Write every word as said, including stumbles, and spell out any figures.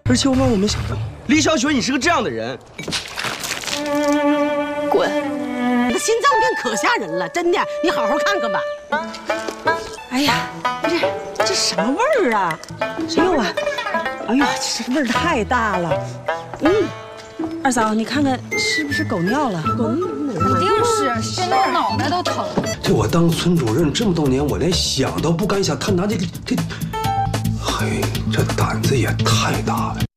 而且万万我没想到，李小雪你是个这样的人。 滚！你的心脏病可吓人了，真的，你好好看看吧。哎呀，这这什么味儿啊？谁有啊？哎呦，这味儿太大了。嗯，二嫂，你看看是不是狗尿了？狗尿肯定是，熏得我脑袋都疼。 这我当村主任这么多年，我连想都不敢想，他拿这这，嘿，这胆子也太大了。